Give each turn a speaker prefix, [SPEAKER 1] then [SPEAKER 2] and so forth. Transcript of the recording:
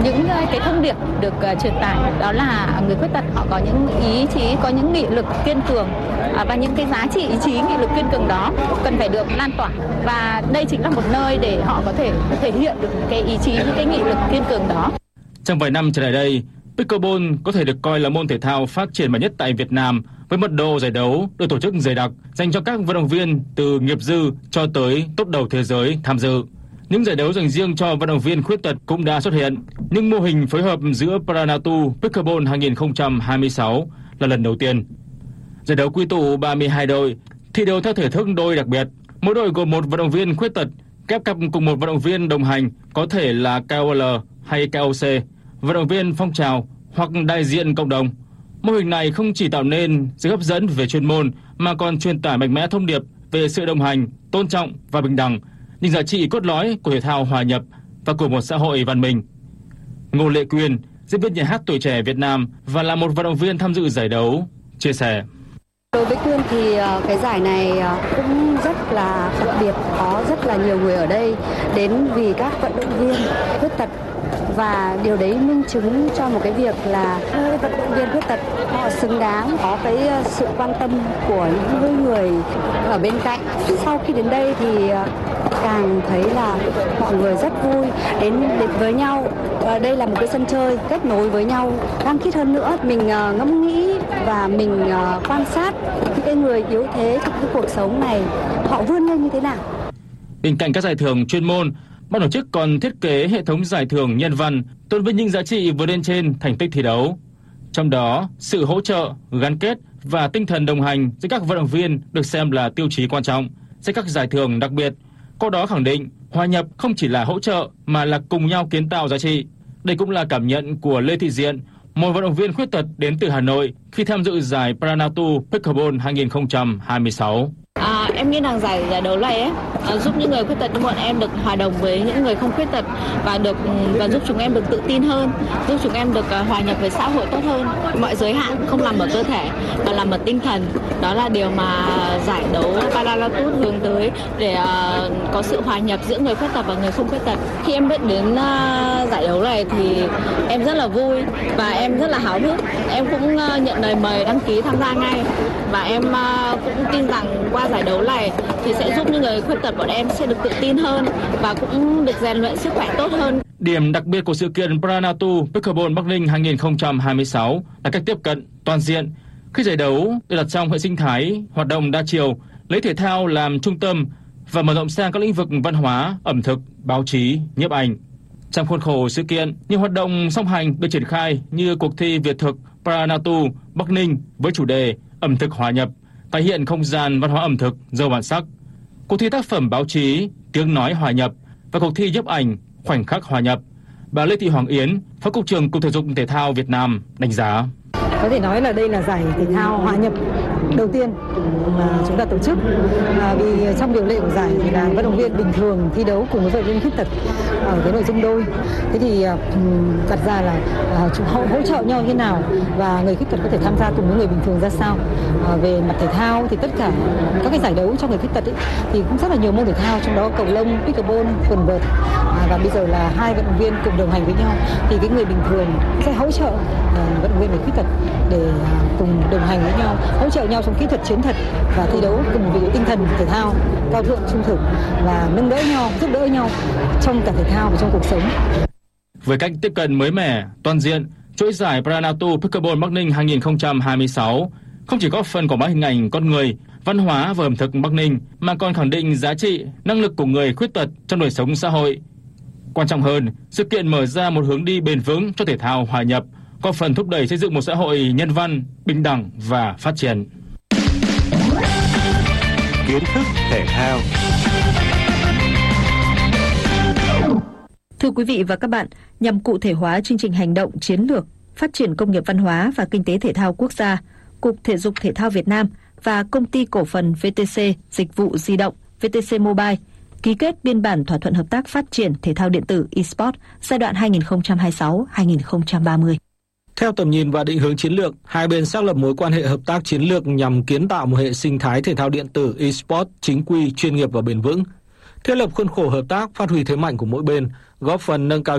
[SPEAKER 1] những cái thông điệp được truyền tải, đó là người khuyết tật họ có những ý chí, có những nghị lực kiên cường, và những cái giá trị ý chí, nghị lực kiên cường đó cần phải được lan tỏa, và đây chính là một nơi để họ có thể thể hiện được cái ý chí, những cái nghị lực kiên cường đó.
[SPEAKER 2] Trong vài năm trở lại đây, pickleball có thể được coi là môn thể thao phát triển mạnh nhất tại Việt Nam, với mật độ giải đấu được tổ chức dày đặc dành cho các vận động viên từ nghiệp dư cho tới top đầu thế giới tham dự. Những giải đấu dành riêng cho vận động viên khuyết tật cũng đã xuất hiện, nhưng mô hình phối hợp giữa Paranatu Pickleball 2026 là lần đầu tiên. Giải đấu quy tụ 32 đội, thi đấu theo thể thức đôi đặc biệt. Mỗi đội gồm một vận động viên khuyết tật kép cặp cùng một vận động viên đồng hành, có thể là KOL hay KOC, vận động viên phong trào hoặc đại diện cộng đồng. Mô hình này không chỉ tạo nên sự hấp dẫn về chuyên môn mà còn truyền tải mạnh mẽ thông điệp về sự đồng hành, tôn trọng và bình đẳng, những giá trị cốt lõi của thể thao hòa nhập và của một xã hội văn minh. Ngô Lệ Quyên, diễn viên nhà hát tuổi trẻ Việt Nam và là một vận động viên tham dự giải đấu, chia sẻ.
[SPEAKER 3] Đối với Quyên thì cái giải này cũng rất là đặc biệt, có rất là nhiều người ở đây đến vì các vận động viên khuyết tật, và điều đấy minh chứng cho một cái việc là những vận động viên khuyết tật họ xứng đáng có cái sự quan tâm của những người ở bên cạnh. Sau khi đến đây thì càng thấy là mọi người rất vui đến với nhau. Đây là một cái sân chơi kết nối với nhau, đang khít hơn nữa. Mình ngẫm nghĩ và mình quan sát những cái người yếu thế trong cái cuộc sống này họ vươn lên như thế nào.
[SPEAKER 2] Bên cạnh các giải thưởng chuyên môn, ban tổ chức còn thiết kế hệ thống giải thưởng nhân văn tôn vinh những giá trị vượt lên trên thành tích thi đấu. Trong đó, sự hỗ trợ, gắn kết và tinh thần đồng hành giữa các vận động viên được xem là tiêu chí quan trọng. Sẽ các giải thưởng đặc biệt, qua đó khẳng định hòa nhập không chỉ là hỗ trợ mà là cùng nhau kiến tạo giá trị. Đây cũng là cảm nhận của Lê Thị Diện, một vận động viên khuyết tật đến từ Hà Nội khi tham dự giải Paranatu Pickleball 2026.
[SPEAKER 1] Em nghĩ rằng giải đấu này giúp những người khuyết tật như bọn em được hòa đồng với những người không khuyết tật và giúp chúng em được tự tin hơn, giúp chúng em được hòa nhập với xã hội tốt hơn. Mọi giới hạn không nằm ở cơ thể mà nằm ở tinh thần. Đó là điều mà giải đấu Paranatu hướng tới, để có sự hòa nhập giữa người khuyết tật và người không khuyết tật. Khi em biết đến giải đấu này thì em rất là vui và em rất là háo hức. Em cũng nhận lời mời đăng ký tham gia ngay, và em cũng tin rằng qua giải đấu này thì sẽ giúp những người khuyết tật bọn em sẽ được tự tin hơn và cũng được rèn luyện sức khỏe tốt hơn.
[SPEAKER 2] Điểm đặc biệt của sự kiện Paranatu Pickleball Bắc Ninh 2026 là cách tiếp cận toàn diện. Khi giải đấu được đặt trong hệ sinh thái hoạt động đa chiều, lấy thể thao làm trung tâm và mở rộng sang các lĩnh vực văn hóa, ẩm thực, báo chí, nhiếp ảnh. Trong khuôn khổ sự kiện, nhiều hoạt động song hành được triển khai như cuộc thi Việt thực Paranatu Bắc Ninh với chủ đề ẩm thực hòa nhập, tái hiện không gian văn hóa ẩm thực giàu bản sắc, cuộc thi tác phẩm báo chí tiếng nói hòa nhập và cuộc thi nhiếp ảnh khoảnh khắc hòa nhập. Bà Lê Thị Hoàng Yến, Phó Cục trưởng Cục Thể dục Thể thao Việt Nam đánh giá.
[SPEAKER 4] Có thể nói là đây là giải thể thao hòa nhập đầu tiên mà chúng ta tổ chức, vì trong điều lệ của giải thì là vận động viên bình thường thi đấu cùng với vận động viên khuyết tật ở cái nội dung đôi. Thế thì đặt ra là hỗ trợ nhau như nào và người khuyết tật có thể tham gia cùng với người bình thường ra sao. Về mặt thể thao thì tất cả các cái giải đấu cho người khuyết tật thì cũng rất là nhiều môn thể thao, trong đó cầu lông, pickleball, quần vợt, và bây giờ là hai vận động viên cùng đồng hành với nhau thì cái người bình thường sẽ hỗ trợ vận động viên người khuyết tật để cùng đồng hành với nhau, hỗ trợ nhau trong kỹ thuật chiến thuật và thi đấu cùng với tinh thần thể thao cao thượng trung thực và nâng đỡ nhau, giúp đỡ nhau trong cả thể thao và trong cuộc sống.
[SPEAKER 2] Với cách tiếp cận mới mẻ, toàn diện, chuỗi giải Paranatu Pickleball Bắc Ninh 2026 không chỉ góp phần quảng bá hình ảnh con người, văn hóa và ẩm thực Bắc Ninh mà còn khẳng định giá trị, năng lực của người khuyết tật trong đời sống xã hội. Quan trọng hơn, sự kiện mở ra một hướng đi bền vững cho thể thao hòa nhập, góp phần thúc đẩy xây dựng một xã hội nhân văn, bình đẳng và phát triển.
[SPEAKER 5] Kiến thức thể thao.
[SPEAKER 6] Thưa quý vị và các bạn, nhằm cụ thể hóa chương trình hành động chiến lược phát triển công nghiệp văn hóa và kinh tế thể thao quốc gia, Cục Thể dục Thể thao Việt Nam và Công ty Cổ phần VTC Dịch vụ Di động VTC Mobile ký kết biên bản thỏa thuận hợp tác phát triển thể thao điện tử eSport giai đoạn 2026-2030.
[SPEAKER 7] Theo tầm nhìn và định hướng chiến lược, hai bên xác lập mối quan hệ hợp tác chiến lược nhằm kiến tạo một hệ sinh thái thể thao điện tử eSport chính quy, chuyên nghiệp và bền vững, thiết lập khuôn khổ hợp tác, phát huy thế mạnh của mỗi bên, góp phần nâng cao